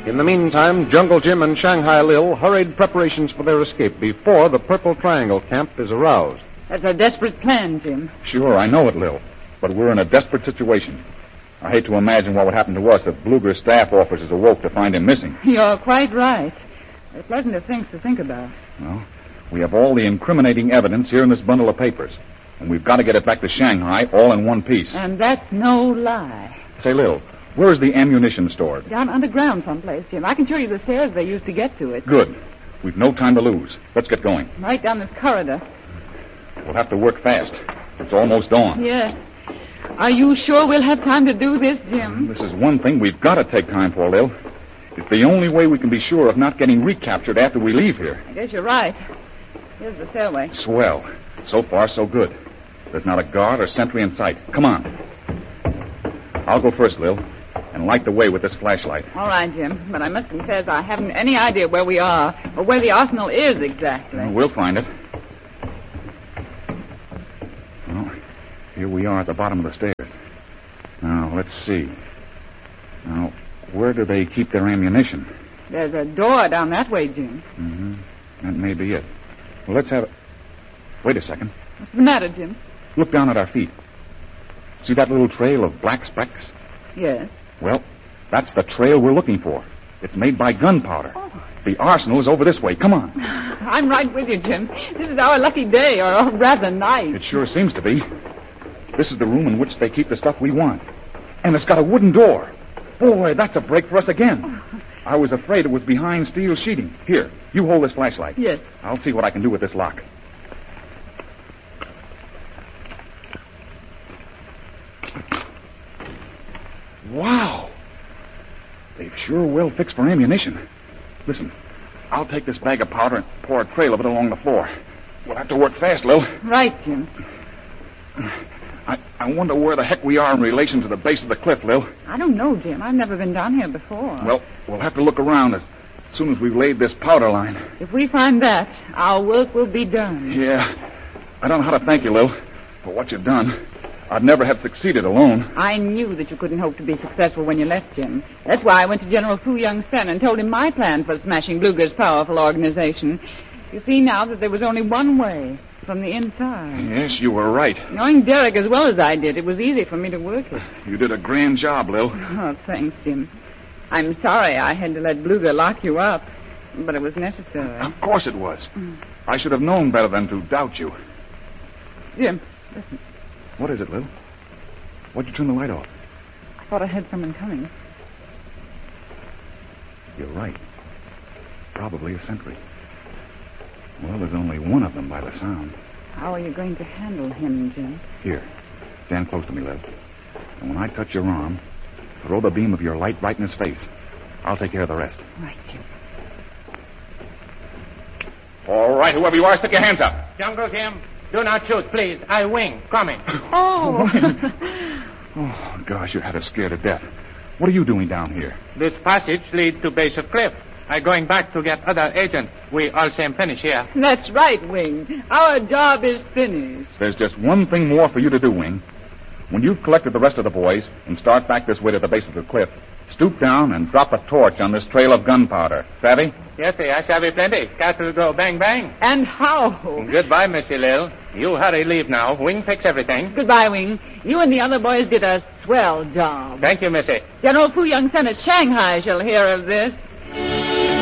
In the meantime, Jungle Jim and Shanghai Lil hurried preparations for their escape before the Purple Triangle camp is aroused. That's a desperate plan, Jim. Sure, I know it, Lil. But we're in a desperate situation. I hate to imagine what would happen to us if Bluger's staff officers awoke to find him missing. You're quite right. They're pleasant things to think about. Well, we have all the incriminating evidence here in this bundle of papers. And we've got to get it back to Shanghai all in one piece. And that's no lie. Say, Lil, where's the ammunition stored? Down underground someplace, Jim. I can show you the stairs they used to get to it. Good. We've no time to lose. Let's get going. Right down this corridor. We'll have to work fast. It's almost dawn. Yes. Are you sure we'll have time to do this, Jim? This is one thing we've got to take time for, Lil. It's the only way we can be sure of not getting recaptured after we leave here. I guess you're right. Here's the stairway. Swell. So far, so good. There's not a guard or sentry in sight. Come on. I'll go first, Lil, and light the way with this flashlight. All right, Jim. But I must confess I haven't any idea where we are or where the arsenal is exactly. Well, we'll find it. Well, here we are at the bottom of the stairs. Now, let's see. Now, where do they keep their ammunition? There's a door down that way, Jim. Mm-hmm. That may be it. Well, let's have it. Wait a second. What's the matter, Jim? Look down at our feet. See that little trail of black specks? Yes. Well, that's the trail we're looking for. It's made by gunpowder. Oh. The arsenal is over this way. Come on. I'm right with you, Jim. This is our lucky day, or rather night. It sure seems to be. This is the room in which they keep the stuff we want. And it's got a wooden door. Boy, that's a break for us again. I was afraid it was behind steel sheeting. Here, you hold this flashlight. Yes. I'll see what I can do with this lock. Wow. They've sure well fixed for ammunition. Listen, I'll take this bag of powder and pour a trail of it along the floor. We'll have to work fast, Lil. Right, Jim. I wonder where the heck we are in relation to the base of the cliff, Lil. I don't know, Jim. I've never been down here before. Well, we'll have to look around as soon as we've laid this powder line. If we find that, our work will be done. Yeah. I don't know how to thank you, Lil, for what you've done. I'd never have succeeded alone. I knew that you couldn't hope to be successful when you left, Jim. That's why I went to General Fu Young Sen and told him my plan for smashing Bluger's powerful organization. You see now that there was only one way, from the inside. Yes, you were right. Knowing Derek as well as I did, it was easy for me to work it. You did a grand job, Lil. Oh, thanks, Jim. I'm sorry I had to let Bluger lock you up, but it was necessary. Of course it was. I should have known better than to doubt you. Jim, listen. What is it, Lil? Why'd you turn the light off? I thought I had someone coming. You're right. Probably a sentry. Well, there's only one of them by the sound. How are you going to handle him, Jim? Here, stand close to me, Liv. And when I touch your arm, throw the beam of your light right in his face. I'll take care of the rest. Right, Jim. All right, whoever you are, stick your hands up. Jungle Jim, do not shoot, please. I wing. Coming. Oh. Oh, gosh, you had us scared to death. What are you doing down here? This passage leads to base of cliff. I'm going back to get other agents. We all same finish here. That's right, Wing. Our job is finished. There's just one thing more for you to do, Wing. When you've collected the rest of the boys and start back this way to the base of the cliff, stoop down and drop a torch on this trail of gunpowder. Savvy? Yes, sir. I savvy plenty. Castle go bang, bang. And how? Goodbye, Missy Lil. You hurry leave now. Wing fix everything. Goodbye, Wing. You and the other boys did a swell job. Thank you, Missy. General Fu Young Sen at Shanghai shall hear of this.